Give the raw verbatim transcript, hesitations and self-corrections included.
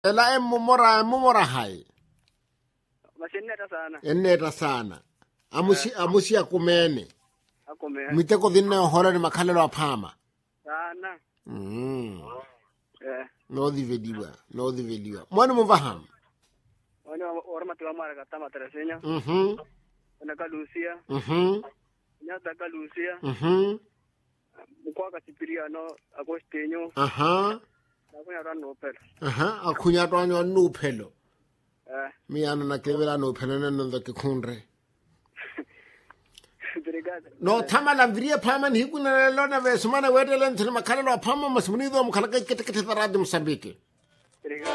ela emomora momora hai Masineta sana. eneta sana amusi amusi akumene Akumene. miteko dinne hore ni makhalelo aphama Sana. mm Eh. no divediwa no divediwa mwana muvaham Oni orma tu amara katama teresenya. mhm Ona ka Lucia. mhm Nyata ka Lucia. mhm Mukwa ka Cipriano Agostinho. aha Nakunya ran no pel. aha akhunya twanyo nuphelo Eh. miyana na kevela no phelo nendo ke khunre Obrigado. no thama la vrie phama ni kuna lona ve sumana wedele nthile makhalelo aphama masmunido mkhalaka kete kete taradi Mozambique. Obrigado.